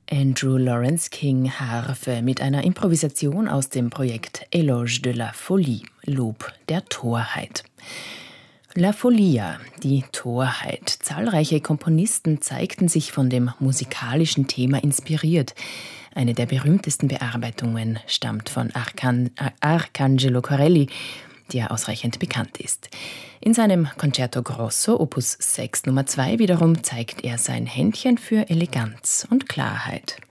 Andrew Lawrence King Harfe mit einer Improvisation aus dem Projekt Éloge de la Folie, Lob der Torheit. La Folia, die Torheit. Zahlreiche Komponisten zeigten sich von dem musikalischen Thema inspiriert. Eine der berühmtesten Bearbeitungen stammt von Arcangelo Corelli, der ausreichend bekannt ist. In seinem Concerto Grosso, Opus 6 Nummer 2 wiederum, zeigt er sein Händchen für Eleganz und Klarheit.